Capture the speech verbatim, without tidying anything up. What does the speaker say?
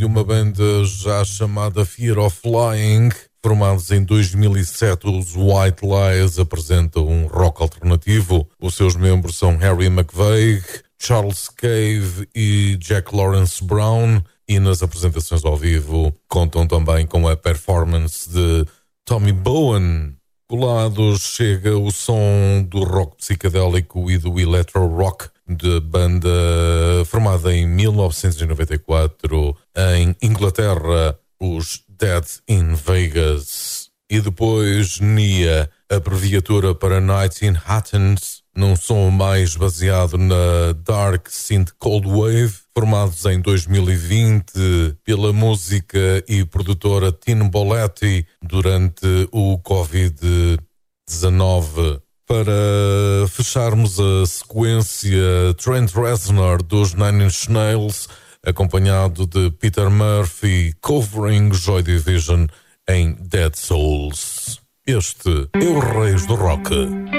uma banda já chamada Fear of Flying. Formados em dois mil e sete, os White Lies apresentam um rock alternativo. Os seus membros são Harry McVeigh, Charles Cave e Jack Lawrence Brown, e nas apresentações ao vivo contam também com a performance de Tommy Bowen. Colados chega o som do rock psicadélico e do electro rock de banda formada em mil novecentos e noventa e quatro em Inglaterra, os Dead in Vegas. E depois Nia, abreviatura para Nights in Athens, num som mais baseado na Dark Synth Cold Wave, formados em dois mil e vinte pela música e produtora Tino Boletti durante o covid dezanove. Para fecharmos a sequência, Trent Reznor dos Nine Inch Nails, acompanhado de Peter Murphy, covering Joy Division em Dead Souls. Este é o Reis do Rock.